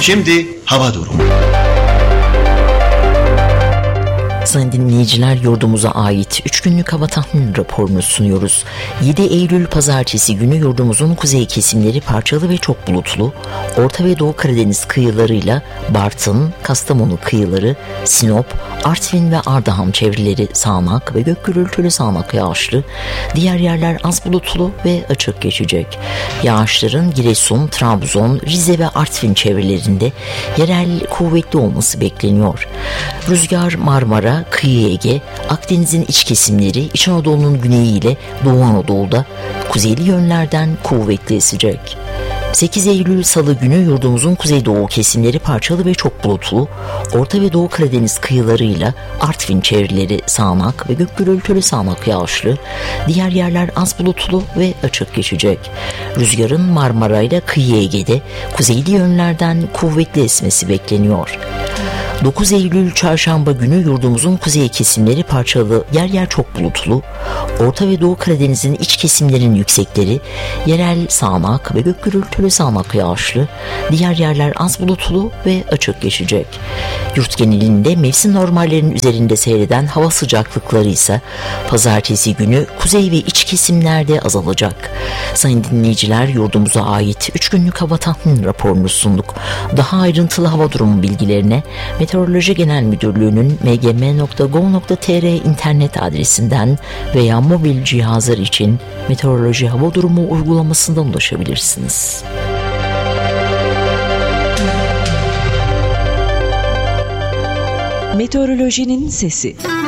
Şimdi hava durumu. Sayın dinleyiciler, yurdumuza ait 3 günlük hava tahmin raporunu sunuyoruz. 7 Eylül Pazartesi günü yurdumuzun kuzey kesimleri parçalı ve çok bulutlu. Orta ve Doğu Karadeniz kıyılarıyla Bartın, Kastamonu kıyıları, Sinop, Artvin ve Ardahan çevreleri sağanak ve gök gürültülü sağanak yağışlı. Diğer yerler az bulutlu ve açık geçecek. Yağışların Giresun, Trabzon, Rize ve Artvin çevrelerinde yerel kuvvetli olması bekleniyor. Rüzgar Marmara, Kıyı Ege, Akdeniz'in iç kesimleri, İç Anadolu'nun güneyi ile Doğu Anadolu'da kuzeyli yönlerden kuvvetli esecek. 8 Eylül Salı günü yurdumuzun kuzeydoğu kesimleri parçalı ve çok bulutlu, Orta ve Doğu Karadeniz kıyılarıyla Artvin çevreleri sağanak ve gök gürültülü sağanak yağışlı, diğer yerler az bulutlu ve açık geçecek. Rüzgarın Marmara ile Kıyı Ege'de kuzeyli yönlerden kuvvetli esmesi bekleniyor. 9 Eylül Çarşamba günü yurdumuzun kuzey kesimleri parçalı, yer yer çok bulutlu, Orta ve Doğu Karadeniz'in iç kesimlerin yüksekleri yerel sağanak ve gök gürültülü sağanak yağışlı, diğer yerler az bulutlu ve açık geçecek. Yurt genelinde mevsim normallerinin üzerinde seyreden hava sıcaklıkları ise Pazartesi günü kuzey ve iç kesimlerde azalacak. Sayın dinleyiciler, yurdumuza ait 3 günlük hava tahmin raporunu sunduk. Daha ayrıntılı hava durumu bilgilerine Meteoroloji Genel Müdürlüğü'nün mgm.gov.tr internet adresinden veya mobil cihazlar için meteoroloji hava durumu uygulamasından ulaşabilirsiniz. Meteorolojinin sesi.